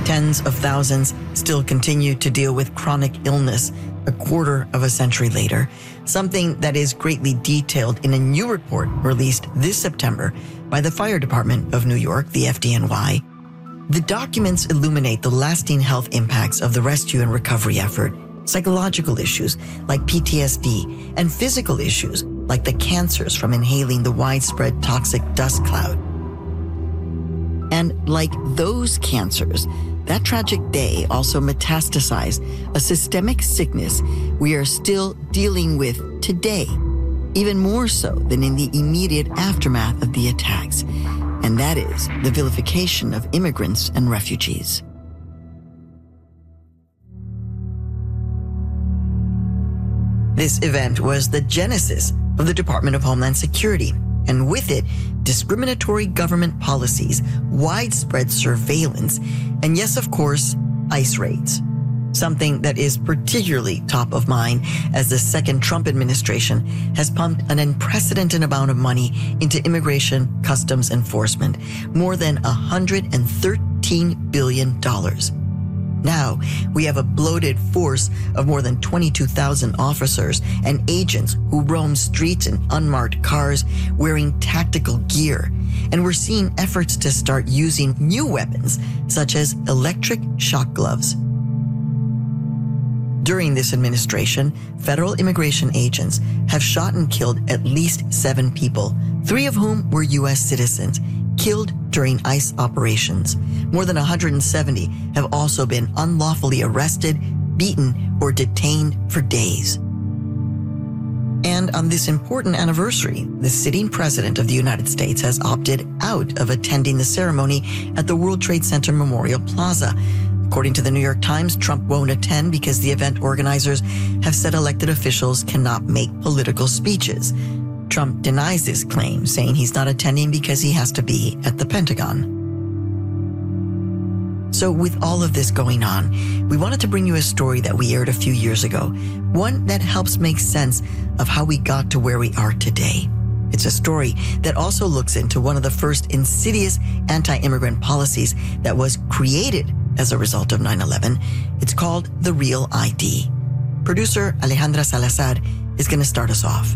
Tens of thousands still continue to deal with chronic illness a quarter of a century later, something that is greatly detailed in a new report released this September by the Fire Department of New York, the FDNY. The documents illuminate the lasting health impacts of the rescue and recovery effort, psychological issues like PTSD, and physical issues like the cancers from inhaling the widespread toxic dust cloud. And like those cancers, that tragic day also metastasized a systemic sickness we are still dealing with today, even more so than in the immediate aftermath of the attacks, and that is the vilification of immigrants and refugees. This event was the genesis of the Department of Homeland Security, and with it, discriminatory government policies, widespread surveillance, and yes, of course, ICE raids. Something that is particularly top of mind as the second Trump administration has pumped an unprecedented amount of money into immigration customs enforcement, more than $113 billion. Now, we have a bloated force of more than 22,000 officers and agents who roam streets in unmarked cars wearing tactical gear. And we're seeing efforts to start using new weapons, such as electric shock gloves. During this administration, federal immigration agents have shot and killed at least 7 people, 3 of whom were U.S. citizens, killed during ICE operations. More than 170 have also been unlawfully arrested, beaten, or detained for days. And on this important anniversary, the sitting president of the United States has opted out of attending the ceremony at the World Trade Center Memorial Plaza. According to the New York Times, Trump won't attend because the event organizers have said elected officials cannot make political speeches. Trump denies this claim, saying he's not attending because he has to be at the Pentagon. So with all of this going on, we wanted to bring you a story that we aired a few years ago, one that helps make sense of how we got to where we are today. It's a story that also looks into one of the first insidious anti-immigrant policies that was created as a result of 9/11. It's called the Real ID. Producer Alejandra Salazar is going to start us off.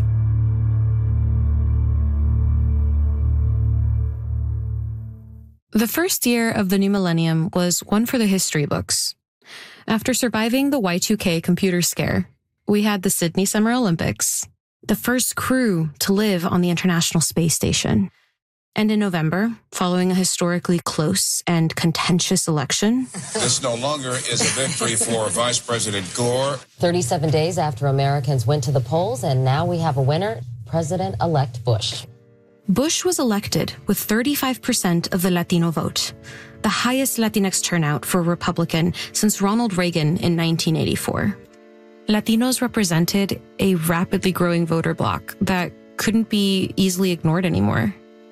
The first year of the new millennium was one for the history books. After surviving the Y2K computer scare, we had the Sydney Summer Olympics, the first crew to live on the International Space Station. And in November, following a historically close and contentious election, this no longer is a victory for Vice President Gore. 37 days after Americans went to the polls, and now we have a winner, President-elect Bush. Bush was elected with 35% of the Latino vote, the highest Latinx turnout for a Republican since Ronald Reagan in 1984. Latinos represented a rapidly growing voter bloc that couldn't be easily ignored anymore.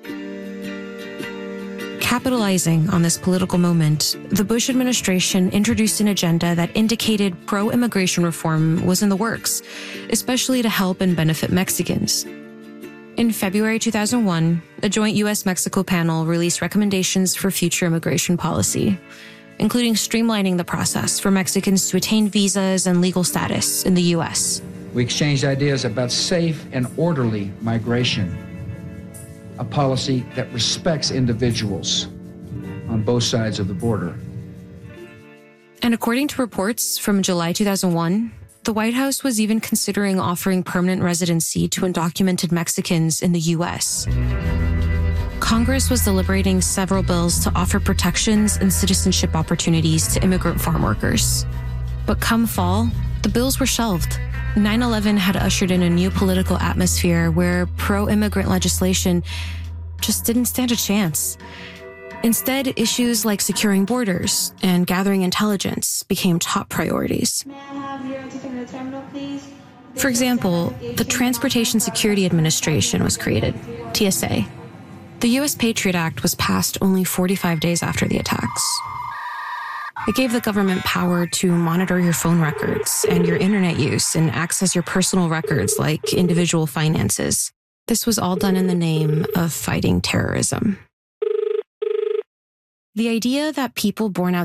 Capitalizing on this political moment, the Bush administration introduced an agenda that indicated pro-immigration reform was in the works, especially to help and benefit Mexicans. In February 2001, a joint U.S.-Mexico panel released recommendations for future immigration policy, including streamlining the process for Mexicans to attain visas and legal status in the U.S. We exchanged ideas about safe and orderly migration, a policy that respects individuals on both sides of the border. And according to reports from July 2001, the White House was even considering offering permanent residency to undocumented Mexicans in the U.S. Congress was deliberating several bills to offer protections and citizenship opportunities to immigrant farm workers. But come fall, the bills were shelved. 9/11 had ushered in a new political atmosphere where pro-immigrant legislation just didn't stand a chance. Instead, issues like securing borders and gathering intelligence became top priorities. May I have your ticket in the terminal, please? For example, the Transportation Security Administration was created, TSA. The U.S. Patriot Act was passed only 45 days after the attacks. It gave the government power to monitor your phone records and your internet use and access your personal records like individual finances. This was all done in the name of fighting terrorism. The idea that people born out